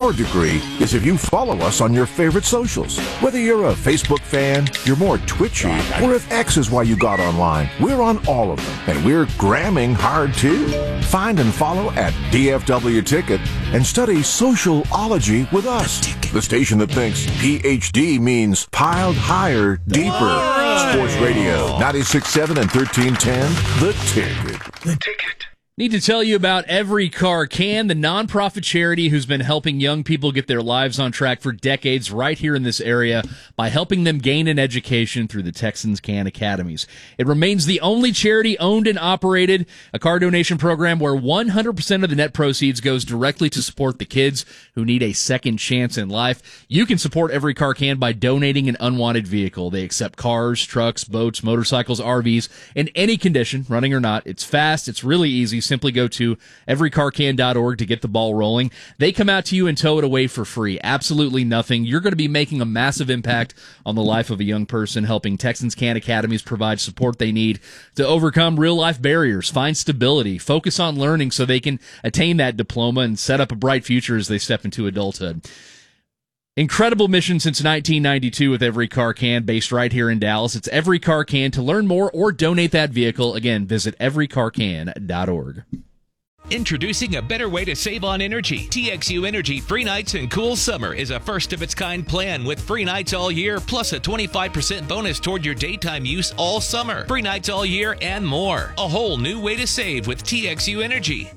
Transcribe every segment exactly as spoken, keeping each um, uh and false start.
your degree is if you follow us on your favorite socials. Whether you're a Facebook fan, you're more twitchy, or if X is why you got online, we're on all of them. And we're gramming hard too. Find and follow at D F W Ticket and study sociology with us. The station that thinks P H D means piled higher, deeper. Right. Sports Radio, ninety-six point seven and thirteen ten, The Ticket. The Ticket. Need to tell you about Every Car Can, the nonprofit charity who's been helping young people get their lives on track for decades right here in this area by helping them gain an education through the Texans Can Academies. It remains the only charity owned and operated, a car donation program where one hundred percent of the net proceeds goes directly to support the kids who need a second chance in life. You can support Every Car Can by donating an unwanted vehicle. They accept cars, trucks, boats, motorcycles, R Vs in any condition, running or not. It's fast. It's really easy. Simply go to every car can dot org to get the ball rolling. They come out to you and tow it away for free. Absolutely nothing. You're going to be making a massive impact on the life of a young person, helping Texans Can Academies provide support they need to overcome real-life barriers, find stability, focus on learning so they can attain that diploma and set up a bright future as they step into adulthood. Incredible mission since nineteen ninety-two with Every Car Can, based right here in Dallas. It's Every Car Can. To learn more or donate that vehicle, again, visit every car can dot org. Introducing a better way to save on energy. T X U Energy Free Nights and Cool Summer is a first-of-its-kind plan with free nights all year, plus a twenty-five percent bonus toward your daytime use all summer. Free nights all year and more. A whole new way to save with T X U Energy.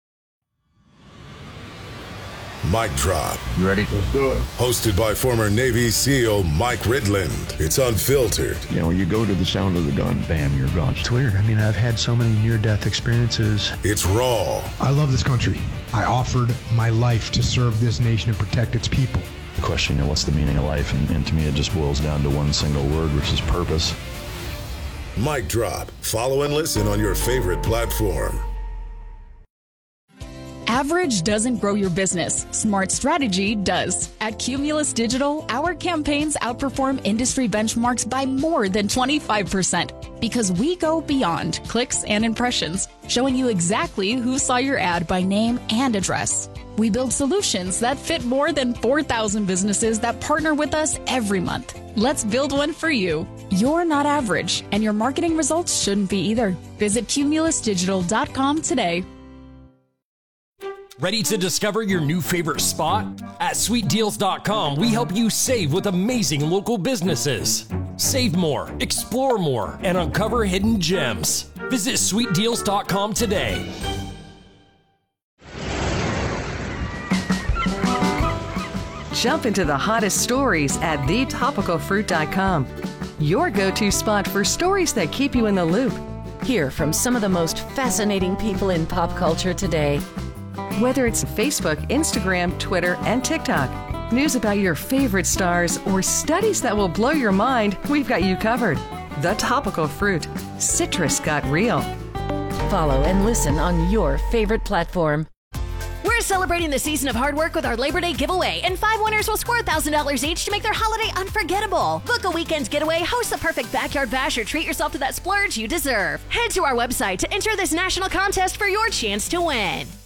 Mic Drop. You ready? Let's do it. Hosted by former Navy SEAL Mike Ridland. It's unfiltered. You know, you go to the sound of the gun, bam, you're gone. It's weird. I mean, I've had so many near-death experiences. It's raw. I love this country. I offered my life to serve this nation and protect its people. The question, you know, what's the meaning of life? And, and to me, it just boils down to one single word, which is purpose. Mic Drop. Follow and listen on your favorite platform. Average doesn't grow your business. Smart strategy does. At Cumulus Digital, our campaigns outperform industry benchmarks by more than twenty-five percent because we go beyond clicks and impressions, showing you exactly who saw your ad by name and address. We build solutions that fit more than four thousand businesses that partner with us every month. Let's build one for you. You're not average, and your marketing results shouldn't be either. Visit cumulus digital dot com today. Ready to discover your new favorite spot? At sweet deals dot com, we help you save with amazing local businesses. Save more, explore more, and uncover hidden gems. Visit sweet deals dot com today. Jump into the hottest stories at the topical fruit dot com. Your go-to spot for stories that keep you in the loop. Hear from some of the most fascinating people in pop culture today. Whether it's Facebook, Instagram, Twitter, and TikTok, news about your favorite stars, or studies that will blow your mind, we've got you covered. The Topical Fruit. Citrus got real. Follow and listen on your favorite platform. We're celebrating the season of hard work with our Labor Day giveaway, and five winners will score one thousand dollars each to make their holiday unforgettable. Book a weekend's getaway, host the perfect backyard bash, or treat yourself to that splurge you deserve. Head to our website to enter this national contest for your chance to win.